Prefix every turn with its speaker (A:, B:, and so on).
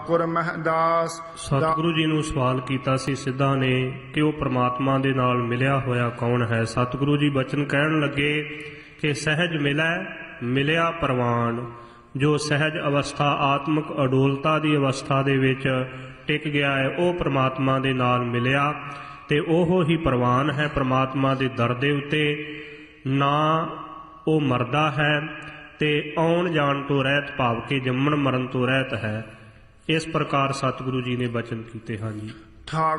A: ਠਾਕੁਰ ਮਹਿਦਾਸ।
B: ਸਤਿਗੁਰੂ ਜੀ ਨੂੰ ਸਵਾਲ ਕੀਤਾ ਸੀ ਸਿੱਧਾਂ ਨੇ ਕਿ ਉਹ ਪ੍ਰਮਾਤਮਾ ਦੇ ਨਾਲ ਮਿਲਿਆ ਹੋਇਆ ਕੌਣ ਹੈ। ਸਤਿਗੁਰੂ ਜੀ ਬਚਨ ਕਹਿਣ ਲੱਗੇ ਕਿ ਸਹਿਜ ਮਿਲਿਆ ਪ੍ਰਵਾਨ। ਜੋ ਸਹਿਜ ਅਵਸਥਾ ਆਤਮਿਕ ਅਡੋਲਤਾ ਦੀ ਅਵਸਥਾ ਦੇ ਵਿੱਚ ਟਿਕ ਗਿਆ ਹੈ ਉਹ ਪ੍ਰਮਾਤਮਾ ਦੇ ਨਾਲ ਮਿਲਿਆ ਤੇ ਉਹ ਹੀ ਪ੍ਰਵਾਨ ਹੈ। ਪ੍ਰਮਾਤਮਾ ਦੇ ਦਰ ਦੇ ਉੱਤੇ ਨਾ ਉਹ ਮਰਦਾ ਹੈ ਤੇ ਆਉਣ ਜਾਣ ਤੋਂ ਰਹਿਤ ਭਾਵ ਕੇ ਜੰਮਣ ਮਰਨ ਤੋਂ ਰਹਿਤ ਹੈ। ਇਸ ਪ੍ਰਕਾਰ ਸਤਿਗੁਰੂ ਜੀ ਨੇ ਬਚਨ ਕੀਤੇ ਹਨ ਜੀ।